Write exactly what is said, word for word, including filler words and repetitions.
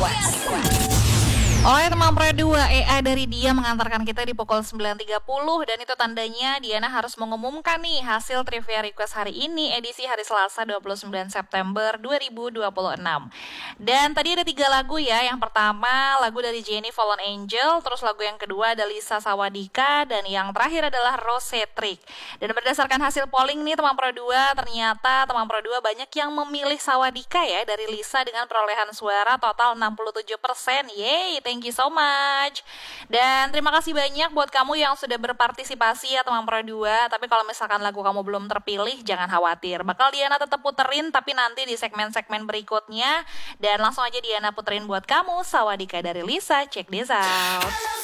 Request. Oleh teman Pro dua, E A dari Dia mengantarkan kita di pukul sembilan tiga puluh dan itu tandanya Diana harus mengumumkan nih hasil trivia request hari ini edisi hari Selasa dua puluh sembilan September dua ribu dua puluh enam. Dan tadi ada tiga lagu ya. Yang pertama lagu dari Jennie Fallen Angel, terus lagu yang kedua ada Lisa Sawadika, dan yang terakhir adalah Rose Trick. Dan berdasarkan hasil polling nih teman Pro dua, ternyata teman Pro dua banyak yang memilih Sawadika ya dari Lisa dengan perolehan suara total enam puluh tujuh persen. Yeay, thank you so much. Dan terima kasih banyak buat kamu yang sudah berpartisipasi ya teman Pro dua. Tapi kalau misalkan lagu kamu belum terpilih, jangan khawatir. Bakal Diana tetap puterin tapi nanti di segmen-segmen berikutnya. Dan langsung aja Diana puterin buat kamu Sawadika dari Lisa. Check this out.